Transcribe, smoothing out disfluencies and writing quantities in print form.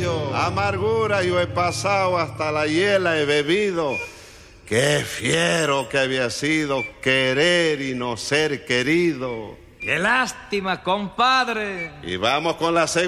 odio. Amargura yo he pasado, hasta la hiela he bebido. Qué fiero que había sido querer y no ser querido. ¡Qué lástima, compadre! Y vamos con la segunda.